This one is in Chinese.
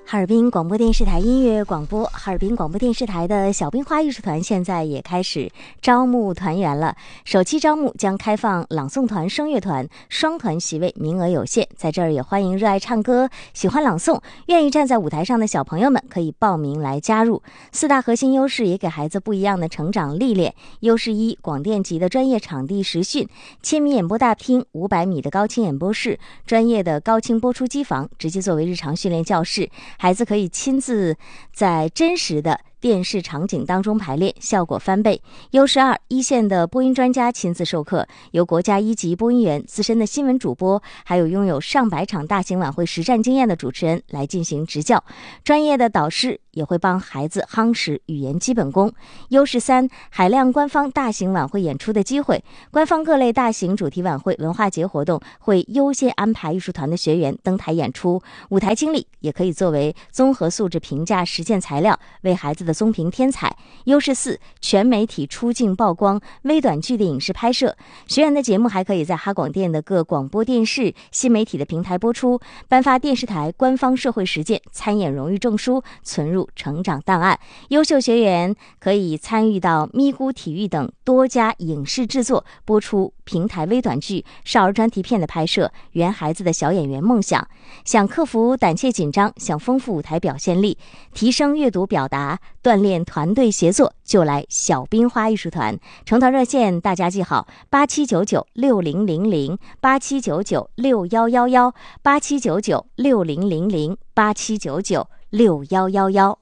哈尔滨广播电视台音乐广播，哈尔滨广播电视台的小冰花艺术团现在也开始招募团员了。首期招募将开放朗诵团、声乐团双团席位，名额有限。在这儿也欢迎热爱唱歌、喜欢朗诵、愿意站在舞台上的小朋友们可以报名来加入。四大核心优势也给孩子不一样的成长历练。优势一，广电级的专业场地实训，1000米演播大厅、500米的高清演播室、专业的高清播出机房，直接作为日常训练教室。孩子可以亲自在真实的电视场景当中排练，效果翻倍。优势二，一线的播音专家亲自授课，由国家1级播音员、资深的新闻主播，还有拥有上百场大型晚会实战经验的主持人来进行执教，专业的导师也会帮孩子夯实语言基本功。优势三，海量官方大型晚会演出的机会，官方各类大型主题晚会、文化节活动会优先安排艺术团的学员登台演出，舞台经历也可以作为综合素质评价实践材料，为孩子的综评添彩。优势四，全媒体出镜曝光，微短剧的影视拍摄，学员的节目还可以在哈广电的各广播电视、新媒体的平台播出，颁发电视台官方社会实践参演荣誉证书，存入成长档案。优秀学员可以参与到咪咕体育等多家影视制作，播出平台微短剧、少儿专题片的拍摄，圆孩子的小演员梦想。想克服胆怯紧张，想丰富舞台表现力，提升阅读表达，锻炼团队协作，就来小冰花艺术团。成团热线大家记好：87996000、87996111、87996000、87996111。